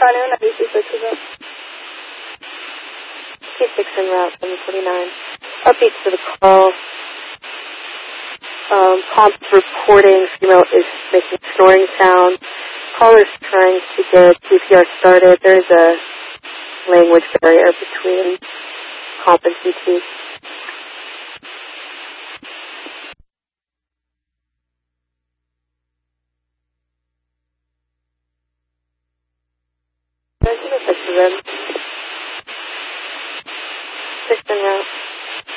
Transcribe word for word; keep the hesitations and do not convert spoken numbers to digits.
Avenue, ninety-two six is up. K six en route, seven forty-nine. Updates to the call. Um, Comp's reporting signal is making snoring sound. Caller's trying to get C P R started. There's a language barrier between Comp and C T. Six en route.